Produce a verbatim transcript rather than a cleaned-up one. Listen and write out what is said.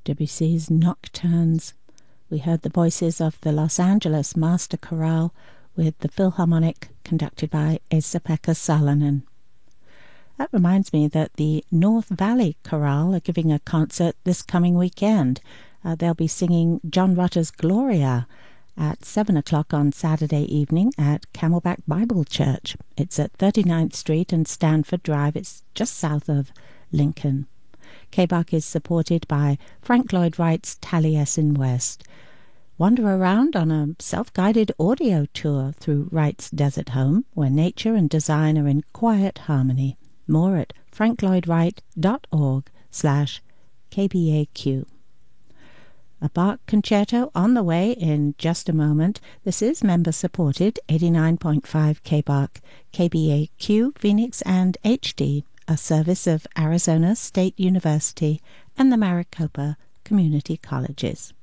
Debussy's Nocturnes. We heard the voices of the Los Angeles Master Chorale with the Philharmonic conducted by Esa-Pekka Salonen. That reminds me that the North Valley Chorale are giving a concert this coming weekend. Uh, they'll be singing John Rutter's Gloria at seven o'clock on Saturday evening at Camelback Bible Church. It's at thirty-ninth Street and Stanford Drive. It's just south of Lincoln. K B A C is supported by Frank Lloyd Wright's Taliesin West. Wander around on a self-guided audio tour through Wright's desert home, where nature and design are in quiet harmony. More at franklloydwright.org slash KBAQ. A Bach concerto on the way in just a moment. This is member-supported, eighty-nine point five K B A C, K B A Q, Phoenix and H D, a service of Arizona State University and the Maricopa Community Colleges.